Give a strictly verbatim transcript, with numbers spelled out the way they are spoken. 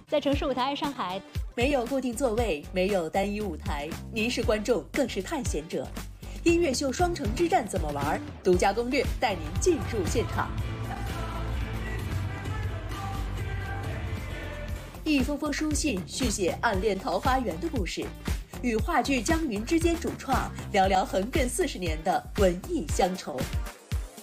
在城市舞台爱上海， 没有固定座位，没有单一舞台，您是观众，更是探险者。音乐秀双城之战怎么玩？独家攻略带您进入现场。一封封书信续写暗恋桃花源的故事，与话剧《江云》之间主创聊聊横亘四十年的文艺乡愁。